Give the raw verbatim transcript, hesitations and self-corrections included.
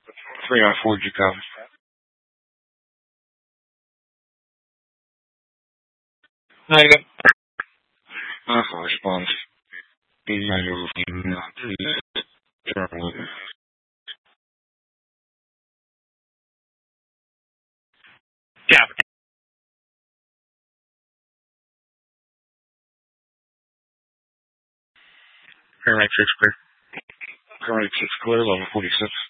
three on four, you copy. Negative. Alpha response. Email terminal. Yeah. Paramedic six clear. Paramedic six clear, level forty-six.